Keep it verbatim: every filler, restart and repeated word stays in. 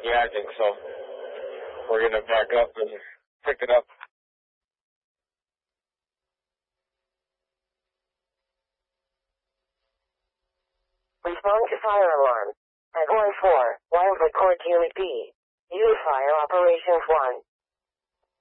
Yeah, I think so. We're gonna back up and pick it up. Respond to fire alarm. At one four, Wildwood Court Unit B. Unify Operations one.